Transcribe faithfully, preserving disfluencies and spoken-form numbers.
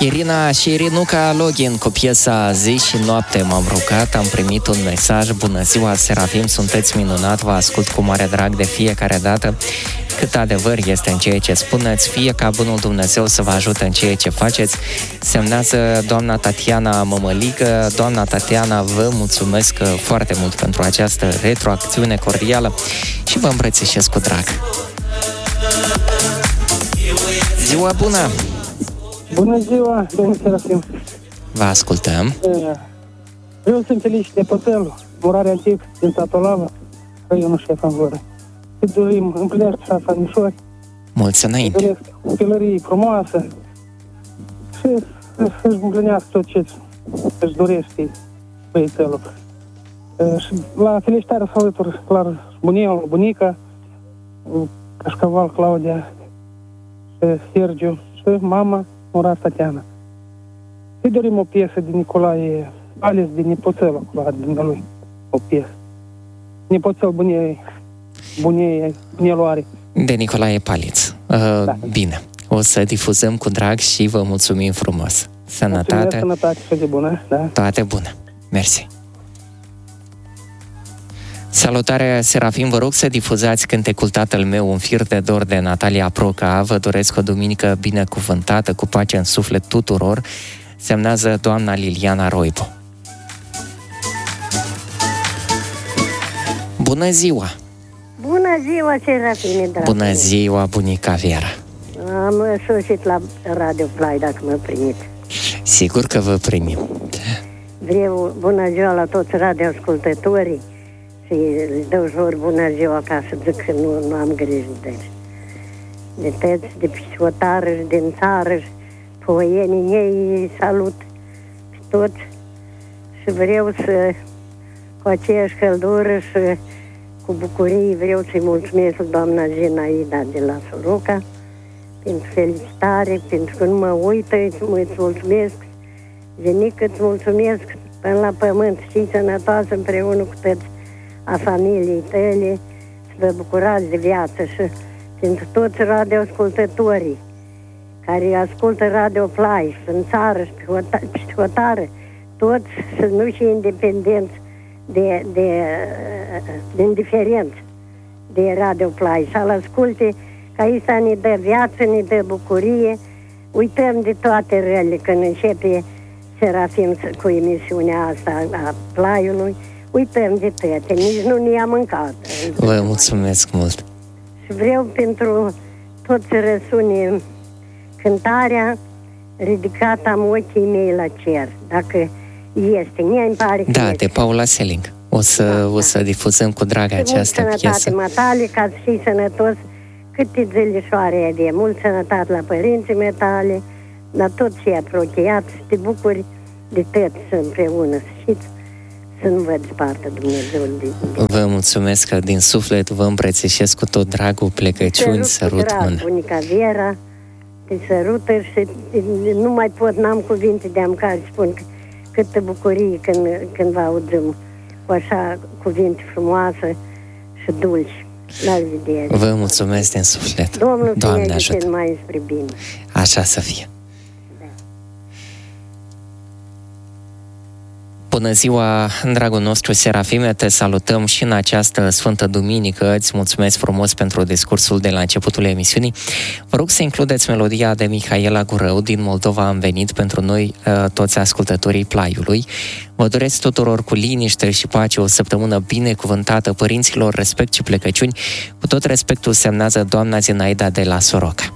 Irina și Irinuca Login cu piesa Zi și Noapte m-am rugat, am primit un mesaj. Bună ziua, Serafim, sunteți minunat, vă ascult cu mare drag de fiecare dată. Cât adevăr este în ceea ce spuneți, fie ca bunul Dumnezeu să vă ajute în ceea ce faceți. Semnează doamna Tatiana Mămăligă. Doamna Tatiana, vă mulțumesc foarte mult pentru această retroacțiune cordială și vă îmbrățișez cu drag. Ziua bună! Bună ziua, domnul Serafim! Vă ascultăm! Vreau să-mi felicit de Pătălu, morare antic din Satolava, raionul Ștefan-Vără. Îi dorim împlinește șase anișori. Mulți înainte! Îi doresc copilărie frumoasă și să-și împlinească tot ce își dorește băiețelul. Și la felicitare să alătur clar bunelul, bunica, Cașcaval Claudia și Sergiu și mama Murat Tatiana. Îi dorim o piesă din Nicolae, ales din Nepoțel, din lui, o piesă. Nepoțel bunei, bunei, buneloare. De Nicolae Paliț. Uh, da. Bine, o să difuzăm cu drag și vă mulțumim frumos. Sănătate. Mulțumesc, sănătate și de bună, da. Toate bune. Mersi. Salutare, Serafim, vă rog să difuzați cântecul Tatăl meu, un fir de dor de Natalia Proca. Vă doresc o duminică binecuvântată, cu pace în suflet tuturor. Semnează doamna Liliana Roibu. Bună ziua! Bună ziua, Serafine, dragă! Bună ziua, bunica Vera! Am sosit la Radio Play, dacă mă primiți. Sigur că vă primim. Vreau bună ziua la toți radioascultătorii și îți dau jur bună ziua ca să zic că nu, nu am grijă de ele. De tăți, de pisotară și din țară și poienii ei salut pe toți și vreau să, cu aceeași căldură și cu bucurie, vreau să-i mulțumesc doamna Zinaida de la Soroca pentru felicitare, pentru că nu mă uită, îți mulțumesc. Zenică, îți mulțumesc până la pământ, și sănătoasă împreună cu toți a familiei tale, să vă bucurați de viață și pentru toți radioascultătorii care ascultă Radio Play în țară și pe hotară, toți să nu fie independenți de, de, de indiferenți de Radio Play, să-l asculte, că aici ne dă viață, ne dă bucurie, uităm de toate rele când începe Serafim cu emisiunea asta a Plaiului, uităm de toate, nici nu ne-am mâncat. Vă mulțumesc mult! Și vreau pentru toți să răsune cântarea Ridicat am ochii mei la cer, dacă este, mie îmi pare că Da, este. de Paula Seling. O să, da, o să da. difuzăm cu drag și această mult piesă. sănătate, matale, ca să fii sănătos, câte zilișoare avea. Mult sănătate la părinții metale, la toți cei apropiați, să te bucuri de toți împreună, și să nu vă despartă Dumnezeu. De, de... Vă mulțumesc că din suflet vă îmbrățișez cu tot dragul, plecăciuni, sărut, sărut mână. Bunica Vera, te sărută și nu mai pot, n-am cuvinte de am care spun că, câtă bucurie când, când vă auzim cu așa cuvinte frumoase și dulci. La revedere. Vă mulțumesc din suflet. Domnul Doamne ajută. Mai spre bine. Așa să fie. Bună ziua, dragul nostru Serafime, te salutăm și în această Sfântă Duminică. Îți mulțumesc frumos pentru discursul de la începutul emisiunii. Vă rog să includeți melodia de Mihaela Gurău din Moldova. Am venit pentru noi, toți ascultătorii Plaiului. Vă doresc tuturor cu liniște și pace o săptămână binecuvântată, părinților, respect și plecăciuni. Cu tot respectul semnează doamna Zinaida de la Soroca.